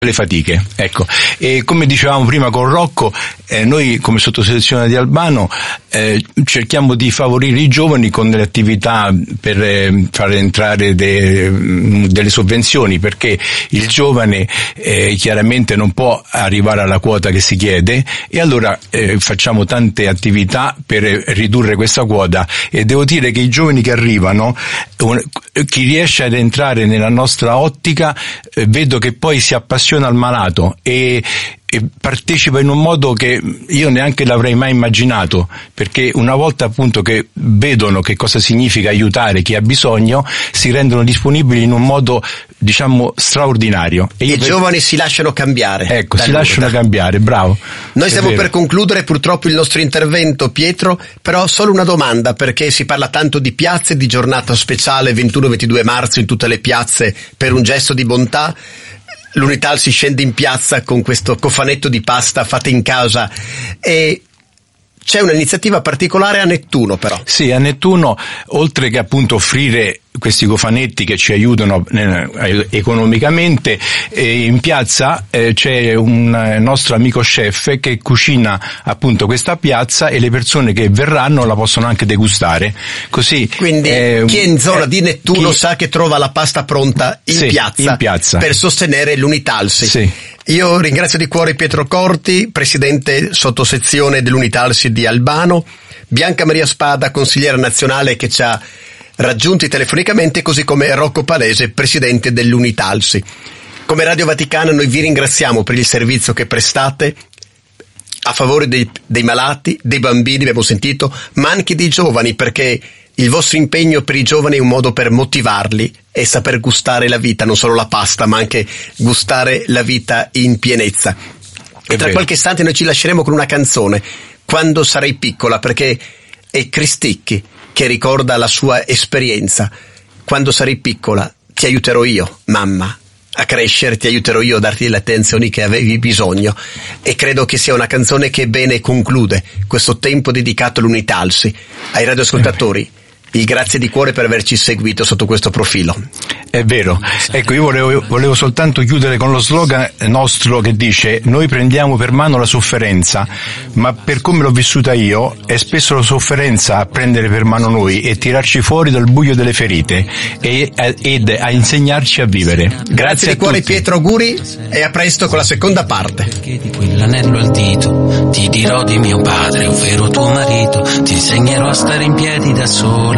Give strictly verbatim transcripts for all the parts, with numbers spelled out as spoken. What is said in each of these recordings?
le fatiche, ecco. E come dicevamo prima con Rocco, eh, noi come sottosezione di Albano eh, cerchiamo di favorire i giovani con delle attività per eh, far entrare de, delle sovvenzioni, perché il giovane eh, chiaramente non può arrivare alla quota che si chiede, e allora eh, facciamo tante attività per ridurre questa quota. E devo dire che i giovani che arrivano, un, chi riesce ad entrare nella nostra ottica, eh, vedo che poi si appassiona al malato e, e partecipa in un modo che io neanche l'avrei mai immaginato, perché una volta appunto che vedono che cosa significa aiutare chi ha bisogno, si rendono disponibili in un modo, diciamo, straordinario. E I per... giovani si lasciano cambiare. Ecco, si lasciano cambiare, bravo. Noi stiamo per concludere purtroppo il nostro intervento, Pietro, però solo una domanda, perché si parla tanto di piazze, di giornata speciale ventuno ventidue marzo in tutte le piazze per un gesto di bontà. L'Unital si scende in piazza con questo cofanetto di pasta fatta in casa, e c'è un'iniziativa particolare a Nettuno, però. Sì, a Nettuno, oltre che appunto offrire questi cofanetti che ci aiutano eh, economicamente, eh, in piazza eh, c'è un nostro amico chef che cucina appunto questa piazza, e le persone che verranno la possono anche degustare. Così, quindi eh, chi è in zona eh, di Nettuno chi... sa che trova la pasta pronta in, sì, piazza, in piazza per sostenere l'Unitalsi. Sì. Io ringrazio di cuore Pietro Corti, presidente sottosezione dell'Unitalsi di Albano, Bianca Maria Spada, consigliera nazionale che ci ha raggiunti telefonicamente, così come Rocco Palese, presidente dell'Unitalsi. Come Radio Vaticana noi vi ringraziamo per il servizio che prestate a favore dei, dei malati, dei bambini, abbiamo sentito, ma anche dei giovani, perché il vostro impegno per i giovani è un modo per motivarli e saper gustare la vita, non solo la pasta, ma anche gustare la vita in pienezza. E tra qualche istante noi ci lasceremo con una canzone, Quando sarai piccola, perché è Cristicchi che ricorda la sua esperienza. Quando sarai piccola ti aiuterò io, mamma, a crescere, ti aiuterò io a darti le attenzioni che avevi bisogno. E credo che sia una canzone che bene conclude questo tempo dedicato all'Unitalsi. Ai radioascoltatori, il grazie di cuore per averci seguito sotto questo profilo. È vero. Ecco, io volevo, volevo soltanto chiudere con lo slogan nostro che dice: noi prendiamo per mano la sofferenza, ma per come l'ho vissuta io è spesso la sofferenza a prendere per mano noi e tirarci fuori dal buio delle ferite e, ed a insegnarci a vivere. Grazie, Grazie di cuore tutti. Pietro, auguri e a presto con la seconda parte. Di quell'anello al dito ti dirò di mio padre, ovvero tuo marito, ti insegnerò a stare in piedi da sola,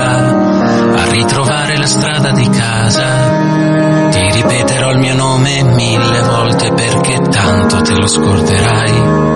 a ritrovare la strada di casa. Ti ripeterò il mio nome mille volte perché tanto te lo scorderai.